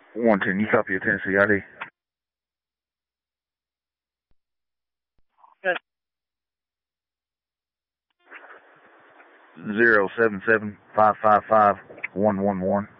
110, you copy a Tennessee ID? Good. 077-555-111.